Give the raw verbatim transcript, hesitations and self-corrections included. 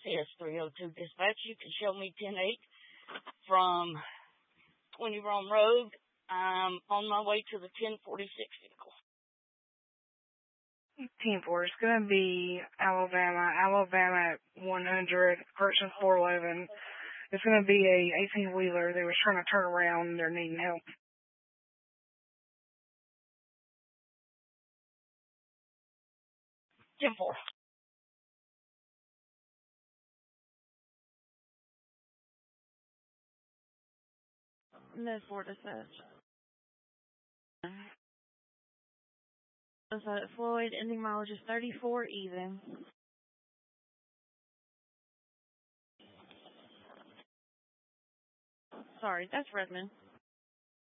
C S three oh two dispatch. You can show me ten eight from twenty Rome Road. I'm on my way to the ten forty-six vehicle. ten four, it's going to be Alabama, Alabama at one hundred, person four eleven. It's going to be a eighteen-wheeler. They were trying to turn around and they're needing help. ten four. No, four dispatch. Is that Floyd? Ending mileage is thirty-four even. Sorry, that's Redmond.